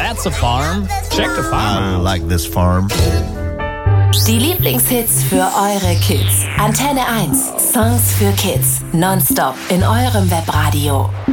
That's a farm. Check the farm out. I like this farm. Die Lieblingshits für eure Kids. Antenne 1. Songs für Kids. Nonstop in eurem Webradio.